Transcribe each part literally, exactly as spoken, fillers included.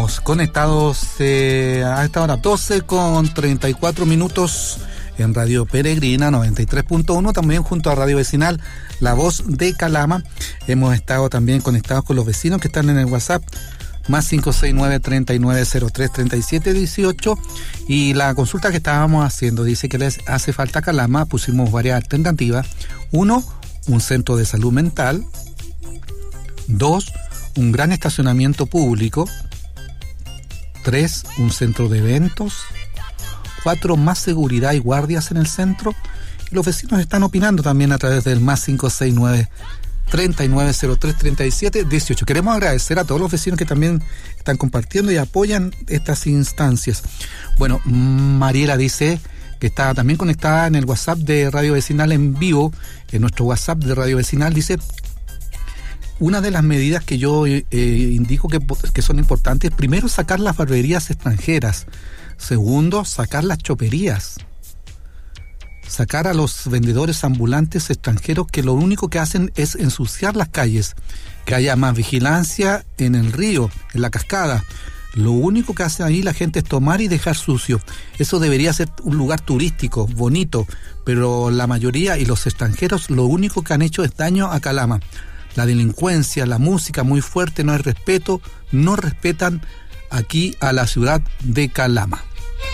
Conectados eh, a esta hora doce con treinta y cuatro minutos en Radio Peregrina noventa y tres punto uno, también junto a Radio Vecinal La Voz de Calama. Hemos estado también conectados con los vecinos que están en el WhatsApp más cinco seis nueve, treinta y nueve cero tres, treinta y siete dieciocho, y la consulta que estábamos haciendo dice que les hace falta a Calama. Pusimos varias alternativas. Uno, un centro de salud mental. Dos, un gran estacionamiento público. Tres, un centro de eventos. Cuatro, más seguridad y guardias en el centro. Y los vecinos están opinando también a través del más cinco seis nueve, treinta y nueve cero tres, treinta y siete dieciocho. Queremos agradecer a todos los vecinos que también están compartiendo y apoyan estas instancias. Bueno, Mariela dice que está también conectada en el WhatsApp de Radio Vecinal en vivo. En nuestro WhatsApp de Radio Vecinal dice: una de las medidas que yo eh, indico que, que son importantes, primero, sacar las barberías extranjeras. Segundo, sacar las choperías. Sacar a los vendedores ambulantes extranjeros que lo único que hacen es ensuciar las calles. Que haya más vigilancia en el río, en la cascada. Lo único que hace ahí la gente es tomar y dejar sucio. Eso debería ser un lugar turístico, bonito, pero la mayoría y los extranjeros lo único que han hecho es daño a Calama. La delincuencia, la música muy fuerte, no hay respeto, no respetan aquí a la ciudad de Calama.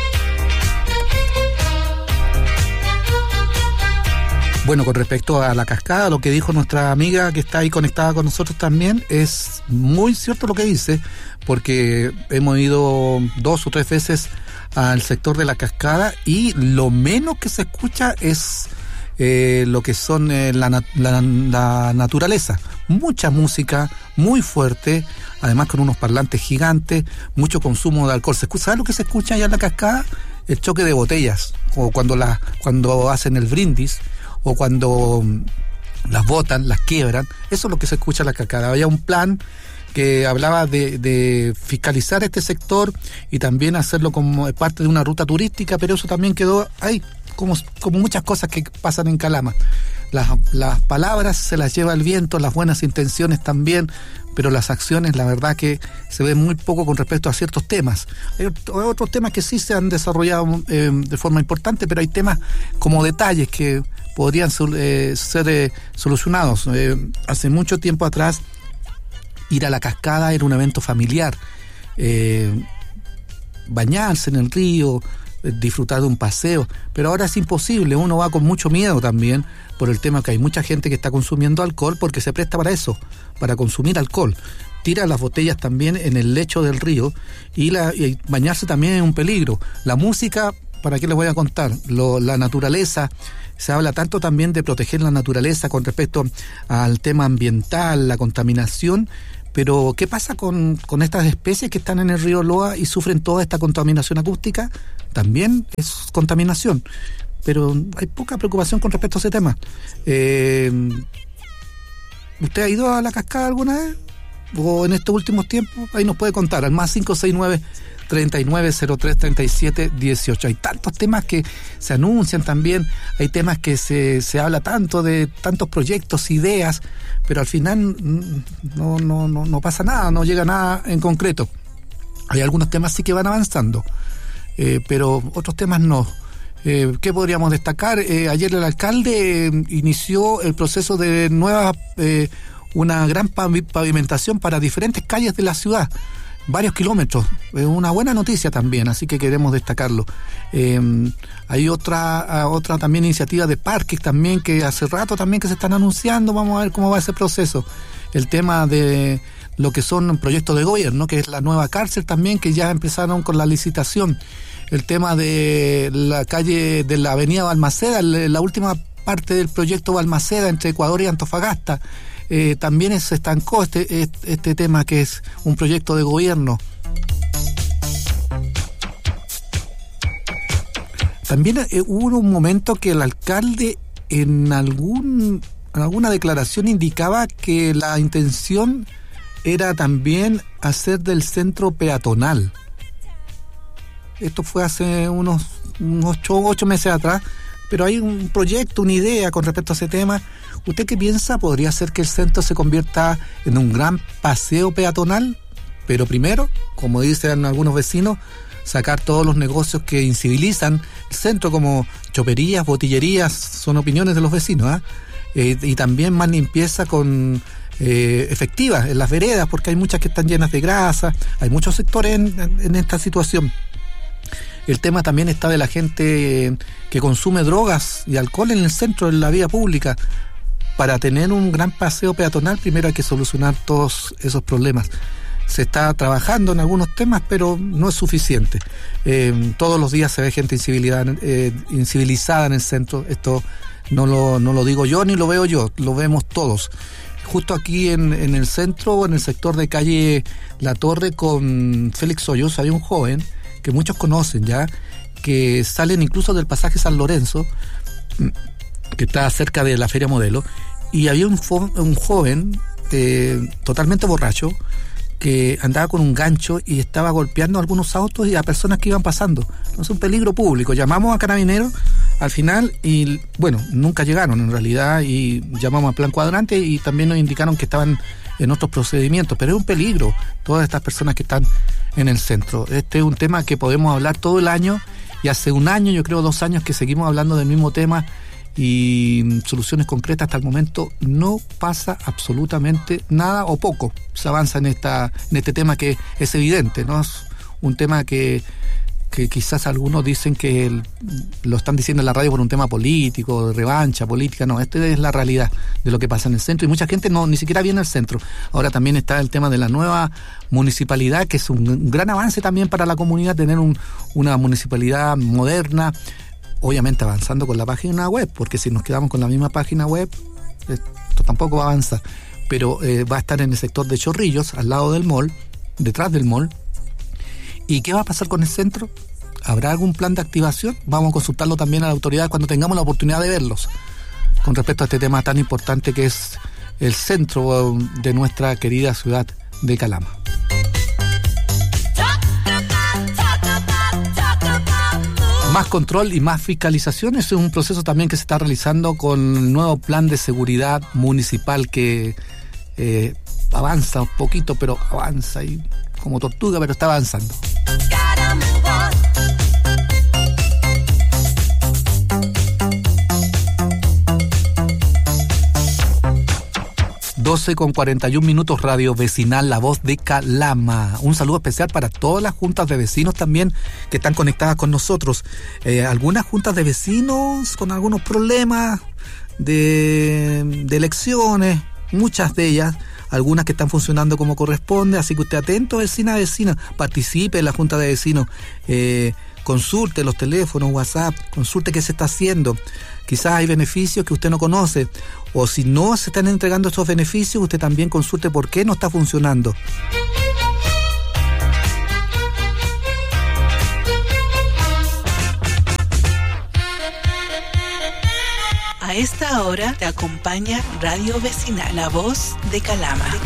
Bueno, con respecto a la cascada, lo que dijo nuestra amiga que está ahí conectada con nosotros también, es muy cierto lo que dice, porque hemos ido dos o tres veces al sector de la cascada y lo menos que se escucha es Eh, lo que son eh, la, la, la naturaleza. Mucha música, muy fuerte, además con unos parlantes gigantes, mucho consumo de alcohol. ¿Sabes lo que se escucha allá en la cascada? El choque de botellas, o cuando, la, cuando hacen el brindis, o cuando las botan, las quiebran. Eso es lo que se escucha en la cascada. Había un plan que hablaba de, de fiscalizar este sector y también hacerlo como parte de una ruta turística, pero eso también quedó ahí, como, como muchas cosas que pasan en Calama. Las, las palabras se las lleva el viento, las buenas intenciones también, pero las acciones, la verdad que se ve muy poco con respecto a ciertos temas. Hay otros temas que sí se han desarrollado eh, de forma importante, pero hay temas como detalles que podrían eh, ser eh, solucionados. Eh, hace mucho tiempo atrás, ir a la cascada era un evento familiar, eh, bañarse en el río, eh, disfrutar de un paseo, pero ahora es imposible. Uno va con mucho miedo también por el tema que hay mucha gente que está consumiendo alcohol, porque se presta para eso, para consumir alcohol. Tira las botellas también en el lecho del río y, la, y bañarse también es un peligro. La música, ¿para qué les voy a contar? Lo, la naturaleza, se habla tanto también de proteger la naturaleza con respecto al tema ambiental, la contaminación, pero ¿qué pasa con, con estas especies que están en el río Loa y sufren toda esta contaminación acústica? También es contaminación, pero hay poca preocupación con respecto a ese tema. Eh, ¿Usted ha ido a la cascada alguna vez? ¿O en estos últimos tiempos? Ahí nos puede contar, al más cinco seis nueve, treinta y nueve cero tres, treinta y siete dieciocho. Hay tantos temas que se anuncian también, hay temas que se, se habla tanto de tantos proyectos, ideas, pero al final no, no, no, no pasa nada, no llega nada en concreto. Hay algunos temas sí que van avanzando, eh, pero otros temas no. Eh, ¿Qué podríamos destacar? Eh, ayer el alcalde eh, inició el proceso de nueva, eh, una gran pavimentación para diferentes calles de la ciudad. Varios kilómetros, es una buena noticia también, así que queremos destacarlo. Eh, hay otra otra también iniciativa de parques también que hace rato también que se están anunciando. Vamos a ver cómo va ese proceso. El tema de lo que son proyectos de gobierno, que es la nueva cárcel también, que ya empezaron con la licitación. El tema de la calle de la avenida Balmaceda, la última parte del proyecto Balmaceda entre Ecuador y Antofagasta. Eh, también se estancó este, este, este tema, que es un proyecto de gobierno. También eh, hubo un momento que el alcalde en algún en alguna declaración indicaba que la intención era también hacer del centro peatonal. Esto fue hace unos, unos ocho, ocho meses atrás, pero hay un proyecto, una idea con respecto a ese tema. ¿Usted qué piensa? ¿Podría ser que el centro se convierta en un gran paseo peatonal? Pero primero, como dicen algunos vecinos, sacar todos los negocios que incivilizan el centro, como choperías, botillerías, son opiniones de los vecinos, ¿eh? Eh, y también más limpieza con eh, efectiva en las veredas, porque hay muchas que están llenas de grasa, hay muchos sectores en, en esta situación. El tema también está de la gente que consume drogas y alcohol en el centro, en la vía pública. Para tener un gran paseo peatonal, primero hay que solucionar todos esos problemas. Se está trabajando en algunos temas, pero no es suficiente. Eh, todos los días se ve gente incivilizada, eh, incivilizada en el centro. Esto no lo, no lo digo yo ni lo veo yo, lo vemos todos. Justo aquí en, en el centro, en el sector de calle La Torre con Félix Hoyos, hay un joven que muchos conocen ya, que salen incluso del pasaje San Lorenzo, que está cerca de la Feria Modelo, y había un, fo- un joven eh, totalmente borracho que andaba con un gancho y estaba golpeando a algunos autos y a personas que iban pasando. Entonces, un peligro público. Llamamos a Carabineros al final y, bueno, nunca llegaron en realidad, y llamamos a Plan Cuadrante y también nos indicaron que estaban en otros procedimientos, pero es un peligro todas estas personas que están en el centro. Este es un tema que podemos hablar todo el año, y hace un año, yo creo dos años, que seguimos hablando del mismo tema, y soluciones concretas hasta el momento no pasa absolutamente nada o poco. Se avanza en esta en este tema que es evidente, ¿no? Es un tema que, que quizás algunos dicen que el, lo están diciendo en la radio por un tema político, de revancha política. No, esta es la realidad de lo que pasa en el centro, y mucha gente no ni siquiera viene al centro. Ahora también está el tema de la nueva municipalidad, que es un, un gran avance también para la comunidad, tener un, una municipalidad moderna, obviamente avanzando con la página web, porque si nos quedamos con la misma página web, esto tampoco va a avanzar. Pero eh, va a estar en el sector de Chorrillos, al lado del mall, detrás del mall. ¿Y qué va a pasar con el centro? ¿Habrá algún plan de activación? Vamos a consultarlo también a la autoridad cuando tengamos la oportunidad de verlos, con respecto a este tema tan importante que es el centro de nuestra querida ciudad de Calama. Más control y más fiscalización, es un proceso también que se está realizando con el nuevo plan de seguridad municipal que eh, avanza un poquito, pero avanza y como tortuga, pero está avanzando. doce con cuarenta y un minutos, Radio Vecinal, la voz de Calama. Un saludo especial para todas las juntas de vecinos también que están conectadas con nosotros. Eh, algunas juntas de vecinos con algunos problemas de, de elecciones, muchas de ellas, algunas que están funcionando como corresponde, así que usted atento, vecina, vecina, participe en la junta de vecinos, eh, consulte los teléfonos, WhatsApp, consulte qué se está haciendo. Quizás hay beneficios que usted no conoce, o si no se están entregando estos beneficios, usted también consulte por qué no está funcionando. A esta hora te acompaña Radio Vecinal, la voz de Calama.